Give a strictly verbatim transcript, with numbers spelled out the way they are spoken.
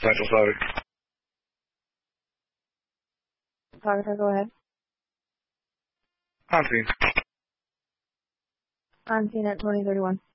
Central Saudi. Photographer, go ahead. On scene. On scene at twenty thirty-one.